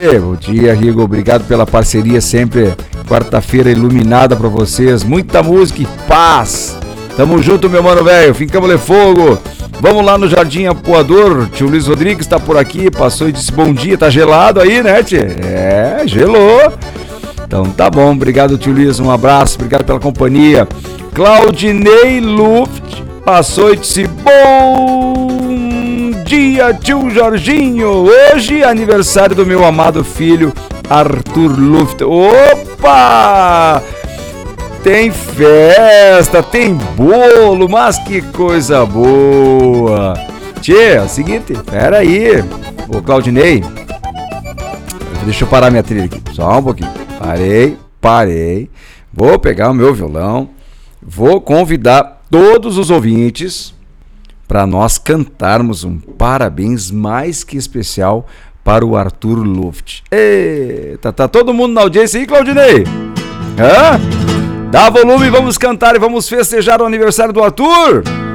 Bom dia, Rigo. Obrigado pela parceria sempre. Quarta-feira iluminada pra vocês. Muita música e paz. Tamo junto, meu mano velho. Fincamos de fogo. Vamos lá no Jardim Apoador. Tio Luiz Rodrigues tá por aqui. Passou e disse bom dia. Tá gelado aí, né, tio? É, gelou. Então tá bom. Obrigado, tio Luiz. Um abraço. Obrigado pela companhia. Claudinei Luft passou e disse bom dia, tio Jorginho. Hoje é aniversário do meu amado filho Arthur Luft. Opa! Tem festa, tem bolo, mas que coisa boa. Tchê, é o seguinte, pera aí. Ô Claudinei, deixa eu parar minha trilha aqui, só um pouquinho. Parei. Vou pegar o meu violão, vou convidar todos os ouvintes para nós cantarmos um parabéns mais que especial para o Arthur Luft. Eita, tá todo mundo na audiência aí, Claudinei? Hã? Dá volume, vamos cantar e vamos festejar o aniversário do Arthur.